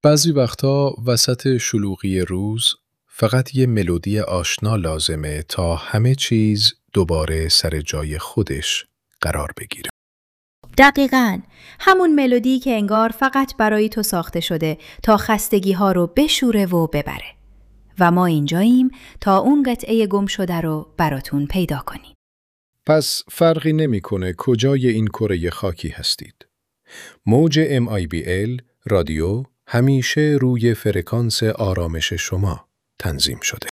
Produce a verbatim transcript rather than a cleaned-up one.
بعضی وقتا وسط شلوغی روز فقط یه ملودی آشنا لازمه تا همه چیز دوباره سر جای خودش قرار بگیره. دقیقاً، همون ملودی که انگار فقط برای تو ساخته شده تا خستگی ها رو بشوره و ببره. و ما اینجاییم تا اون قطعه گم شده رو براتون پیدا کنیم. پس فرقی نمیکنه کجای این کره خاکی هستید. موج ام آی بی ال رادیو همیشه روی فرکانس آرامش شما تنظیم شده.